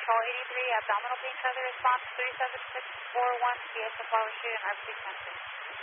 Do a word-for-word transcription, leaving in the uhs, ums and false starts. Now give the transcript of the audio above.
call eighty-three, abdominal pain, feather response, three seven six four one, C S F overshoot, and R P C country.